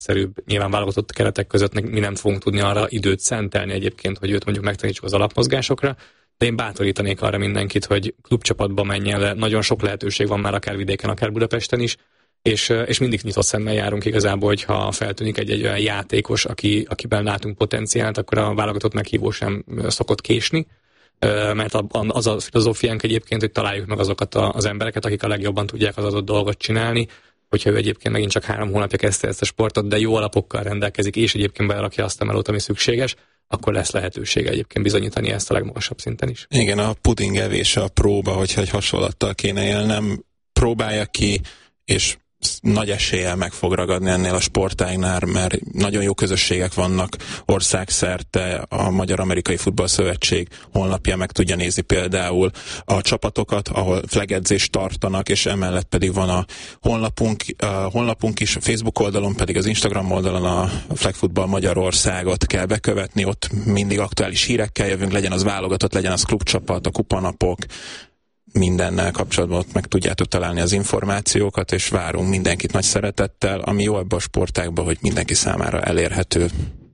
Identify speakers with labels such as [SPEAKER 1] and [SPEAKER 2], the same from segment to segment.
[SPEAKER 1] legegyszerűbb. Nyilván válogatott keretek között mi nem fogunk tudni arra időt szentelni egyébként, hogy őt mondjuk megtanítsuk az alapmozgásokra, de én bátorítanék arra mindenkit, hogy klubcsapatba menjen le. Nagyon sok lehetőség van már akár vidéken, akár Budapesten is, és mindig nyitott szemmel járunk igazából, hogyha feltűnik egy olyan játékos, akiben látunk potenciált, akkor a válogatott meghívó sem szokott késni, mert az a filozófiánk egyébként, hogy találjuk meg azokat az embereket, akik a legjobban tudják az adott dolgot csinálni, hogyha ő egyébként megint csak 3 hónapja kezdte ezt a sportot, de jó alapokkal rendelkezik, és egyébként belerakja azt a melót, ami szükséges, akkor lesz lehetősége egyébként bizonyítani ezt a legmagasabb szinten is.
[SPEAKER 2] Igen, a pudingevés a próba, hogyha egy hasonlattal kéne élnem, próbálja ki, és nagy eséllyel meg fog ragadni ennél a sportágnál, mert nagyon jó közösségek vannak országszerte, a Magyar-Amerikai Futballszövetség honlapja meg tudja nézni például a csapatokat, ahol flagedzést tartanak, és emellett pedig van a honlapunk is, a Facebook oldalon, pedig az Instagram oldalon a Flag Football Magyarországot kell bekövetni, ott mindig aktuális hírekkel jövünk, legyen az válogatott, legyen az klubcsapat, a kupanapok, mindennel kapcsolatban ott meg tudjátok találni az információkat, és várunk mindenkit nagy szeretettel, ami jó ebben a sportágban, hogy mindenki számára elérhető.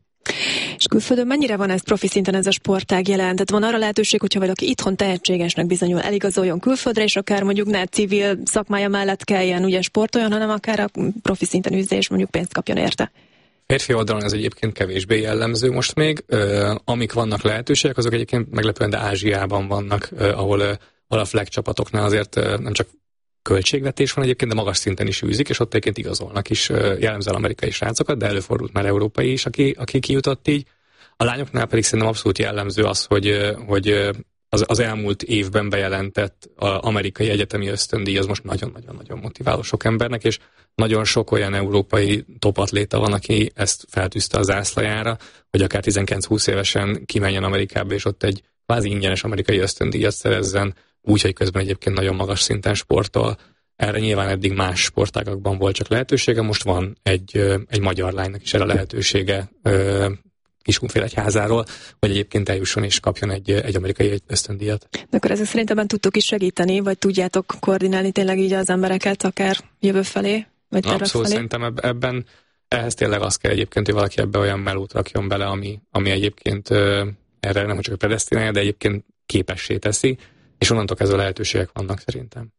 [SPEAKER 3] És külföldön mennyire van ez profi szinten ez a sportág jelen? Tehát van arra lehetőség, hogyha valaki itthon tehetségesnek bizonyul, eligazoljon külföldre, és akár mondjuk ne civil szakmája mellett kelljen ugye sportoljon, hanem akár a profi szinten üzze, és mondjuk pénzt kapjon érte.
[SPEAKER 1] Férfi oldalon ez egyébként kevésbé jellemző most még. Amik vannak lehetőségek, azok egyébként meglepően, de Ázsiában vannak, ahol a flag csapatoknál azért nem csak költségvetés van egyébként, de magas szinten is űzik, és ott egyébként igazolnak is jellemzően amerikai srácokat, de előfordult már európai is, aki kijutott így. A lányoknál pedig szerintem abszolút jellemző az, hogy az elmúlt évben bejelentett amerikai egyetemi ösztöndíj az most nagyon-nagyon-nagyon motiváló sok embernek, és nagyon sok olyan európai topatléta van, aki ezt feltűzte az zászlajára, hogy akár 19-20 évesen kimenjen Amerikába, és ott egy kvázi ingyenes amerikai ösztöndíjat szerezzen, úgyhogy közben egyébként nagyon magas szinten sportol. Erre nyilván eddig más sportágakban volt csak lehetősége, most van egy magyar lánynak is erre lehetősége Kiskunfélegyházáról, hogy egyébként eljusson és kapjon egy amerikai ösztöndíjat.
[SPEAKER 3] De akkor ezek szerintem tudtok is segíteni, vagy tudjátok koordinálni tényleg így az embereket, akár jövő felé, vagy tervek
[SPEAKER 1] abszolút
[SPEAKER 3] felé?
[SPEAKER 1] Szerintem ebben ehhez tényleg az kell egyébként, hogy valaki ebbe olyan melót rakjon bele, ami egyébként erre nem csak predesztinálja, de egyébként képessé teszi, és onnantól kezdve lehetőségek vannak szerintem.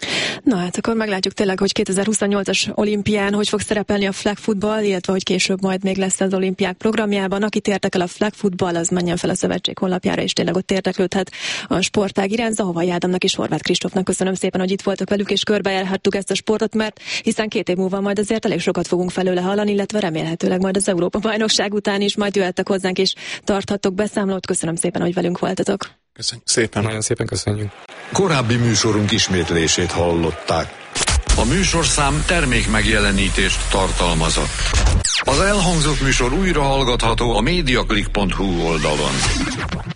[SPEAKER 3] Na hát akkor meglátjuk tényleg, hogy 2028-as olimpián hogy fog szerepelni a flag football, illetve hogy később majd még lesz az olimpiák programjában. Akit érdekel a flag football, az menjen fel a szövetség honlapjára, és tényleg ott érdeklődhet a sportág iránt. Zahovai Ádámnak és Horváth Kristófnak köszönöm szépen, hogy itt voltak velük, és körbejárhattuk ezt a sportot, mert hiszen 2 év múlva majd azért elég sokat fogunk felőle hallani, illetve remélhetőleg majd az Európa-bajnokság után is majd jöhettek hozzánk, és tarthattok beszámolót. Köszönöm szépen, hogy velünk voltatok.
[SPEAKER 2] Köszönjük szépen.
[SPEAKER 1] Nagyon szépen köszönjük.
[SPEAKER 4] Korábbi műsorunk ismétlését hallották.
[SPEAKER 5] A műsorszám termék megjelenítést tartalmazott. Az elhangzott műsor újra hallgatható a mediaclick.hu oldalon.